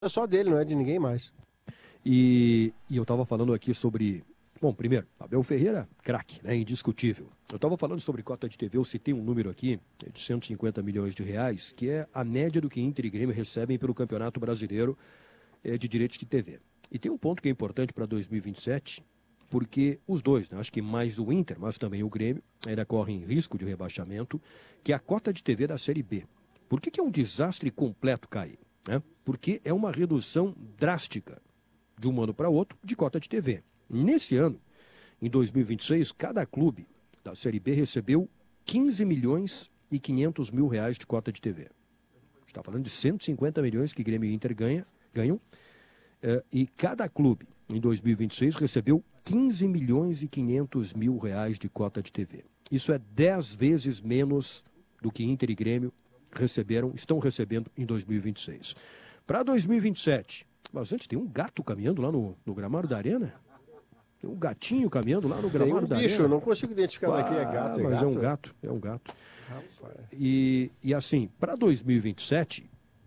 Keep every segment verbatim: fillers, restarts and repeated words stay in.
É só dele, não é de ninguém mais. E, e eu estava falando aqui sobre... Bom, primeiro, Abel Ferreira, craque, né, indiscutível. Eu estava falando sobre cota de T V, eu citei um número aqui de cento e cinquenta milhões de reais, que é a média do que Inter e Grêmio recebem pelo Campeonato Brasileiro é, de direitos de T V. E tem um ponto que é importante para dois mil e vinte e sete, porque os dois, né, acho que mais o Inter, mas também o Grêmio, ainda correm risco de rebaixamento, que é a cota de T V da Série B. Por que, que é um desastre completo, Caio? Né? Porque é uma redução drástica de um ano para outro de cota de T V. Nesse ano, em dois mil e vinte e seis, cada clube da Série B recebeu quinze milhões e quinhentos mil reais de cota de T V. Está falando de cento e cinquenta milhões que Grêmio e Inter ganha, ganham. Uh, e cada clube, em dois mil e vinte e seis, recebeu quinze milhões e quinhentos mil reais de cota de T V. Isso é dez vezes menos do que Inter e Grêmio receberam, estão recebendo em dois mil e vinte e seis. Para dois mil e vinte e sete, mas antes tem um gato caminhando lá no, no gramado da arena. Tem um gatinho caminhando lá no gramado da arena. Tem um bicho, eu não consigo identificar ah, daqui, é gato, é mas gato. é um gato, é um gato. E, e assim, para dois mil e vinte e sete,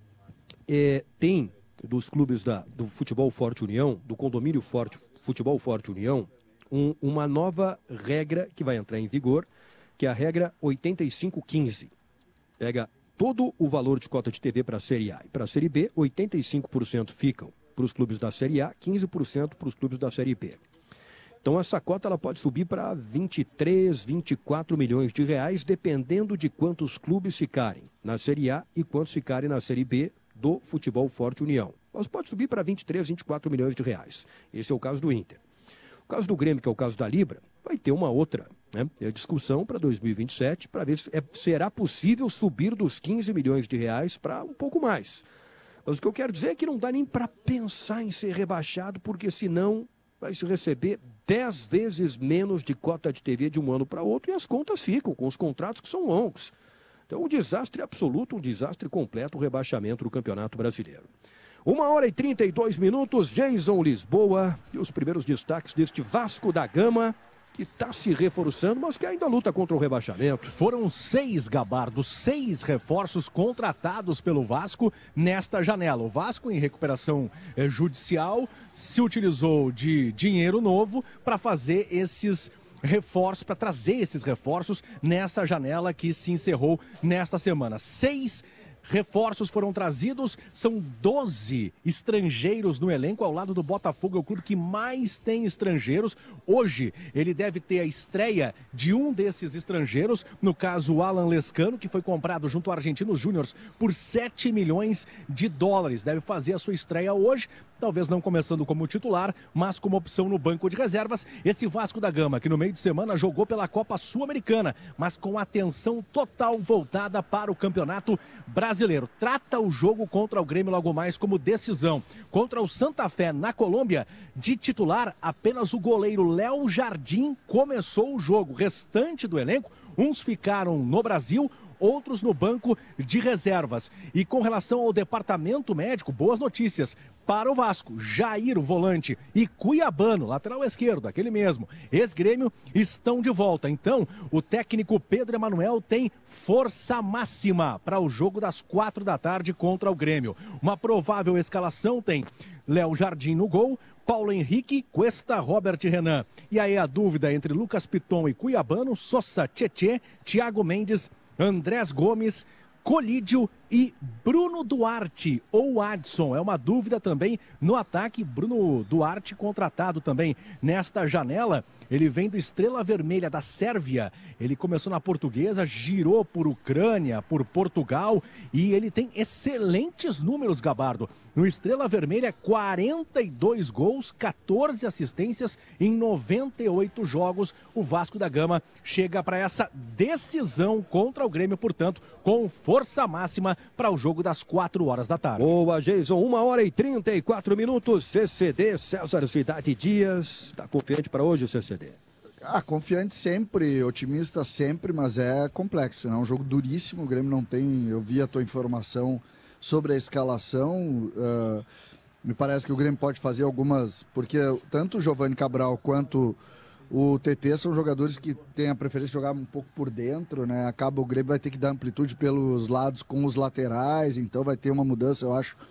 é, tem dos clubes da, do Futebol Forte União, do Condomínio Forte, Futebol Forte União, um, uma nova regra que vai entrar em vigor, que é a regra oitenta e cinco quinze. Pega todo o valor de cota de T V para a Série A e para a Série B, oitenta e cinco por cento ficam para os clubes da Série A, quinze por cento para os clubes da Série B. Então essa cota ela pode subir para vinte e três, vinte e quatro milhões de reais, dependendo de quantos clubes ficarem na Série A e quantos ficarem na Série B do Futebol Forte União. Mas pode subir para vinte e três, vinte e quatro milhões de reais. Esse é o caso do Inter. O caso do Grêmio, que é o caso da Libra, vai ter uma outra, né, é discussão para dois mil e vinte e sete, para ver se é, será possível subir dos quinze milhões de reais para um pouco mais. Mas o que eu quero dizer é que não dá nem para pensar em ser rebaixado, porque senão vai se receber dez vezes menos de cota de T V de um ano para outro e as contas ficam com os contratos que são longos. Então, um desastre absoluto, um desastre completo, o rebaixamento do Campeonato Brasileiro. Uma hora e trinta e dois minutos, Jason Lisboa e os primeiros destaques deste Vasco da Gama, que está se reforçando, mas que ainda luta contra o rebaixamento. Foram seis, Gabardo, seis reforços contratados pelo Vasco nesta janela. O Vasco, em recuperação eh, judicial, se utilizou de dinheiro novo para fazer esses reforços, para trazer esses reforços nessa janela que se encerrou nesta semana. Seis reforços foram trazidos, são doze estrangeiros no elenco, ao lado do Botafogo, é o clube que mais tem estrangeiros. Hoje ele deve ter a estreia de um desses estrangeiros, no caso o Alan Lescano, que foi comprado junto ao Argentinos Júniors por sete milhões de dólares. Deve fazer a sua estreia hoje, talvez não começando como titular, mas como opção no banco de reservas. Esse Vasco da Gama, que no meio de semana jogou pela Copa Sul-Americana, mas com atenção total voltada para o Campeonato Brasileiro. Trata o jogo contra o Grêmio logo mais como decisão. Contra o Santa Fé na Colômbia, de titular, apenas o goleiro Léo Jardim começou o jogo. O restante do elenco, uns ficaram no Brasil, outros no banco de reservas. E com relação ao departamento médico, boas notícias para o Vasco. Jair, o volante, e Cuiabano, lateral esquerdo, aquele mesmo, ex-Grêmio, estão de volta. Então, o técnico Pedro Emanuel tem força máxima para o jogo das quatro da tarde contra o Grêmio. Uma provável escalação tem Léo Jardim no gol, Paulo Henrique, Cuesta, Robert Renan. E aí a dúvida entre Lucas Piton e Cuiabano, Sossa, Tietê, Thiago Mendes, Andrés Gomes, Colídio e Bruno Duarte ou Adson. É uma dúvida também no ataque. Bruno Duarte contratado também nesta janela. Ele vem do Estrela Vermelha da Sérvia. Ele começou na Portuguesa, girou por Ucrânia, por Portugal e ele tem excelentes números, Gabardo. No Estrela Vermelha, quarenta e dois gols, quatorze assistências em noventa e oito jogos. O Vasco da Gama chega para essa decisão contra o Grêmio, portanto, com força máxima para o jogo das quatro horas da tarde. Boa, Jason. Uma hora e trinta e quatro minutos. C C D, César Cidade Dias. Está confiante para hoje, C C D? Ah, confiante sempre, otimista sempre, mas é complexo, né? É um jogo duríssimo, o Grêmio não tem... Eu vi a tua informação sobre a escalação, uh, me parece que o Grêmio pode fazer algumas... Porque tanto o Giovani Cabral quanto o T T são jogadores que têm a preferência de jogar um pouco por dentro, né? Acaba o Grêmio vai ter que dar amplitude pelos lados com os laterais, então vai ter uma mudança, eu acho,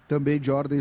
também de ordem